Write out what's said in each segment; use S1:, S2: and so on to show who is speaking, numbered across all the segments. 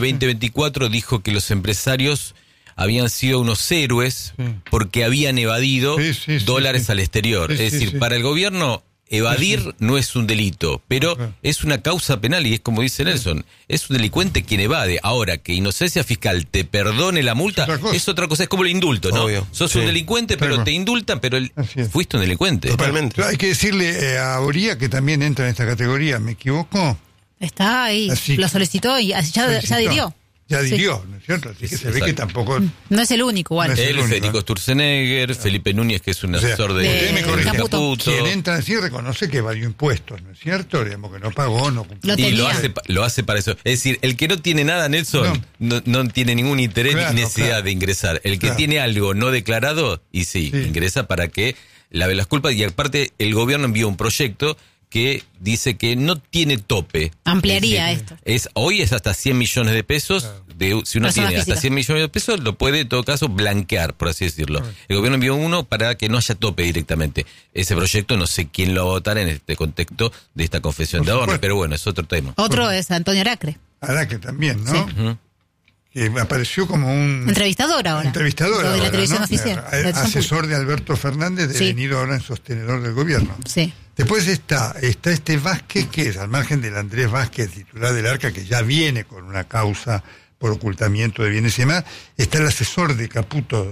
S1: 2024 dijo que los empresarios habían sido unos héroes porque habían evadido dólares al exterior. Es decir, para el gobierno evadir no es un delito, pero es una causa penal y es como dice Nelson, es un delincuente quien evade. Ahora, que inocencia fiscal te perdone la multa es otra cosa, es como el indulto, ¿no?
S2: Obvio.
S1: Sos un delincuente, pero te indultan, pero fuiste un delincuente.
S2: Totalmente.
S3: Hay que decirle a Oría que también entra en esta categoría, ¿me equivoco?
S4: Está ahí, lo solicitó y ya adhirió.
S3: Ya adhirió, ¿no es cierto? Así que se ve que tampoco...
S4: No es el único, igual.
S1: Él, Federico Sturzenegger, Felipe Núñez, que es un asesor de
S4: Caputo.
S3: Quien entra así reconoce que evadió impuestos, ¿no es cierto? Digamos que no pagó, no cumplió.
S1: Y lo hace para eso. Es decir, el que no tiene nada, Nelson, no tiene ningún interés ni necesidad de ingresar. El que tiene algo no declarado, y ingresa para que lave las culpas. Y aparte, el gobierno envió un proyecto que dice que no tiene tope.
S4: Ampliaría esto.
S1: Hoy es hasta 100 millones de pesos. Si uno tiene hasta 100 millones de pesos, lo puede en todo caso blanquear, por así decirlo. El gobierno envió uno para que no haya tope directamente. Ese proyecto no sé quién lo va a votar en este contexto de esta confesión de ahorro, pero bueno, es otro tema.
S4: Otro es Antonio Aracre.
S3: Aracre también, ¿no?
S4: Sí.
S3: Que apareció como un...
S4: Entrevistador ahora.
S3: Entrevistador ahora,
S4: de la televisión oficial.
S3: Asesor de Alberto Fernández, devenido ahora en sostenedor del gobierno.
S4: Sí.
S3: Después está este Vázquez, que es al margen del Andrés Vázquez, titular del Arca, que ya viene con una causa por ocultamiento de bienes y demás. Está el asesor de Caputo,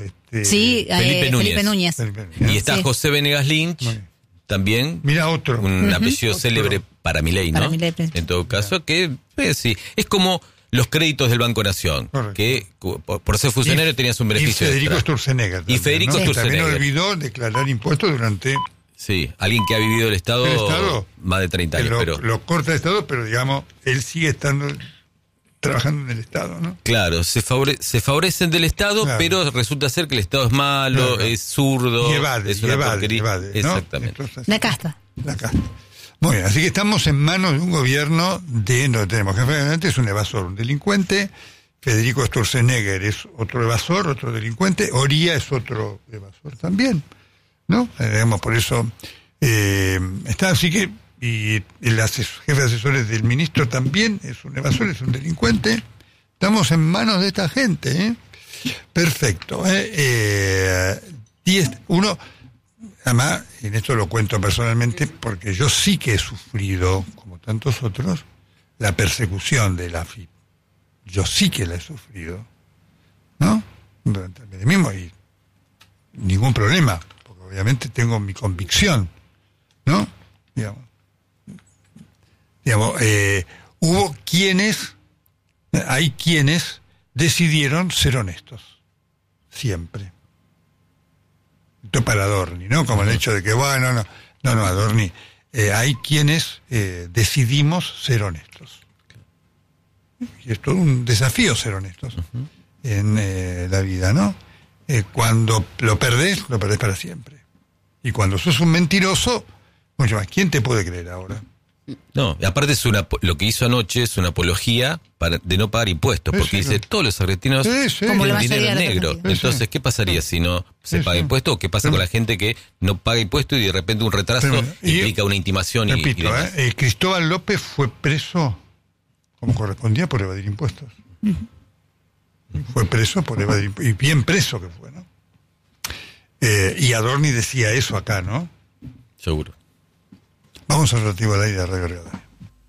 S1: Felipe Núñez. Y está José Venegas Lynch, también.
S3: Mira otro.
S1: Un apellido célebre para Milei, ¿no? En todo caso, que es como los créditos del Banco Nación, que por ser funcionario tenías un beneficio.
S3: Y Federico Sturzenegger.
S1: Y Federico Sturzenegger.
S3: También olvidó declarar impuestos durante...
S1: Sí, alguien que ha vivido el Estado más de 30 años.
S3: Lo corta el Estado, pero digamos, él sigue trabajando en el Estado, ¿no?
S1: Claro, se favorecen del Estado, pero resulta ser que el Estado es malo, es zurdo,
S3: y evade,
S1: es una porquería.
S3: ¿no?
S1: Exactamente.
S3: Entonces,
S4: la casta.
S3: Muy bien, así que estamos en manos de un gobierno no tenemos jefe de gabinete, es un evasor, un delincuente. Federico Sturzenegger es otro evasor, otro delincuente. Oría es otro evasor también, ¿no? Digamos, por eso está así que, y el jefe de asesores del ministro también es un evasor, es un delincuente. Estamos en manos de esta gente, ¿eh? Perfecto. Además, en esto lo cuento personalmente, porque yo sí que he sufrido, como tantos otros, la persecución de la AFIP. Yo sí que la he sufrido, ¿no? Durante el mismo y ningún problema. Obviamente tengo mi convicción, ¿no? Hay quienes decidieron ser honestos, siempre. Esto para Adorni, ¿no? Como el hecho de que, no, Adorni, hay quienes decidimos ser honestos. Y es todo un desafío ser honestos en la vida, ¿no? Cuando lo perdés para siempre. Y cuando sos un mentiroso, mucho más. ¿Quién te puede creer ahora?
S1: No, y aparte lo que hizo anoche es una apología de no pagar impuestos, porque dice, todos los argentinos tienen dinero negro. Entonces, ¿qué pasaría si no se paga impuestos? ¿O qué pasa con la gente que no paga impuestos y de repente un retraso implica una intimación?
S3: Repito, Cristóbal López fue preso como correspondía por evadir impuestos. Fue preso por evadir impuestos, y bien preso que fue, ¿no? Y Adorni decía eso acá, ¿no?
S1: Seguro.
S3: Vamos al rotativo al aire de Radio Rivadavia.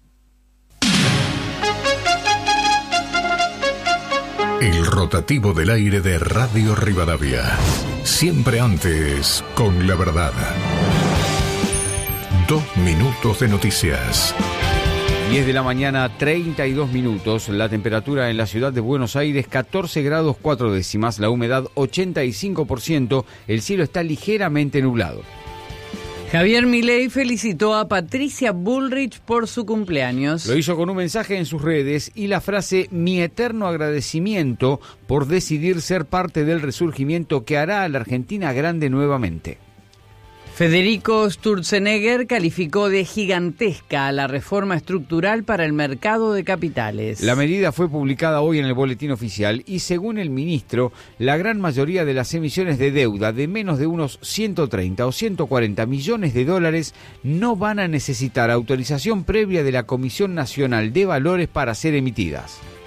S5: El rotativo del aire de Radio Rivadavia. Siempre antes con la verdad. 2 minutos de noticias.
S6: 10 de la mañana, 32 minutos. La temperatura en la ciudad de Buenos Aires, 14 grados 4 décimas. La humedad, 85%. El cielo está ligeramente nublado.
S7: Javier Milei felicitó a Patricia Bullrich por su cumpleaños.
S6: Lo hizo con un mensaje en sus redes y la frase "mi eterno agradecimiento por decidir ser parte del resurgimiento que hará a la Argentina grande nuevamente".
S7: Federico Sturzenegger calificó de gigantesca la reforma estructural para el mercado de capitales.
S6: La medida fue publicada hoy en el boletín oficial y, según el ministro, la gran mayoría de las emisiones de deuda de menos de unos 130 o 140 millones de dólares no van a necesitar autorización previa de la Comisión Nacional de Valores para ser emitidas.